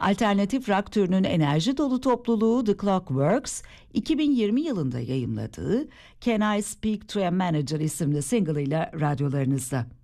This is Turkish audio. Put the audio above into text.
Alternatif rock türünün enerji dolu topluluğu The Clockworks, 2020 yılında yayımladığı Can I Speak to a Manager isimli single ile radyolarınızda.